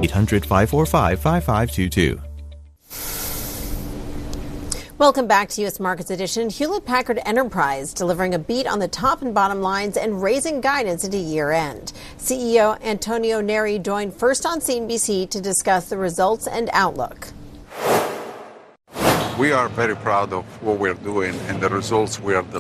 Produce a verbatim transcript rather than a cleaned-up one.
eight hundred, five four five, five five two two. Welcome back to U S Markets Edition. Hewlett-Packard Enterprise delivering a beat on the top and bottom lines and raising guidance into year-end. C E O Antonio Neri joined first on C N B C to discuss the results and outlook. We are very proud of what we're doing and the results we are delivering.